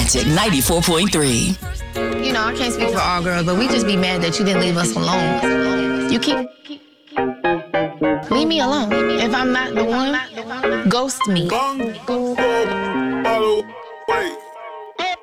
Magic 94.3. You know, I can't speak for all girls, but we just be mad that you didn't leave us alone. You keep leave me alone. If I'm not the one, ghost me. Wait.